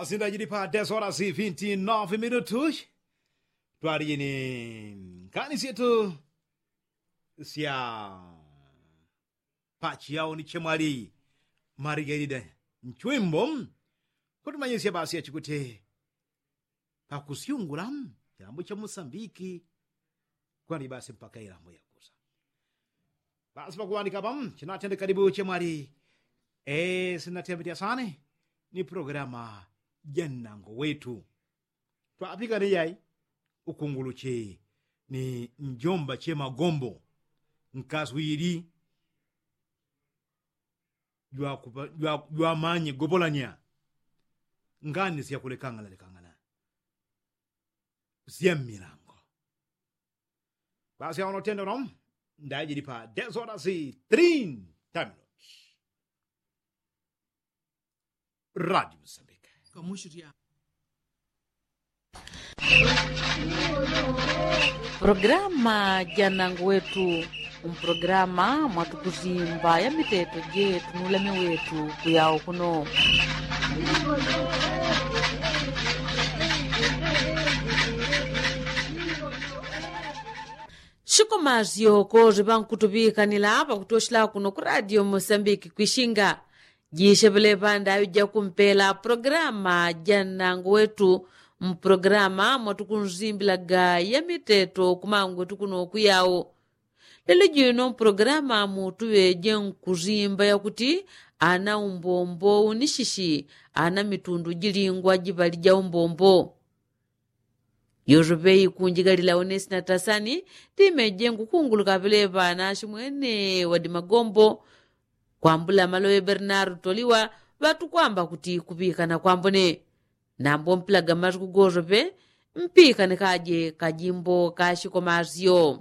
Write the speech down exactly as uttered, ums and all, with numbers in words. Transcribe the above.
ainda de para dez horas e vinte e nove minutos. Tuarini Caniceto se a Pachiao ni Chamari Margarida Nchwimbo kutumanyisia basi achikute pakusiungulam jambo cha Mosambiki kwani basi mpaka ilambo ya kusa basi pakuandika bam chinatende karibu Chamari eh sinatembetia sana ni programa Janango wetu twapika ni yai ukungulu che ni njomba che magombo nkazwiri jwa kupa, jwa, jwa manye gobolanya ngani siya kulekangana lekangana siya milango basi hao tendo nom ndaji di pa dez horas e trinta minutos Rádio Moçambique Kamushuria Programa Janango wetu um programa mwatukuzimba ya miteto je tunuleme wetu kuyao kuno Shiko mazio kozi bankutubikanila apa kutoshila kuno ku Radio Moçambique kwishinga jishebele banda yuja kumpela programa Janango wetu mprograma mwatukunzimbilaga ya miteto kumangu tukuno kuyawo lelo jino mprograma mutuwe jen kuzimba ya kuti ana umbombo unishishi ana mitundu jilingwa jibali ja umbombo yorobei kunjigalila onesi na tasani time jengu kunguluka vile bana shimwene wadi magombo kwambula malowe Bernardo toliwa watu kwamba kuti kupikana kwambone nambo mplaga mazgu gorobe mpika nikaje kajimbo kashiko mazio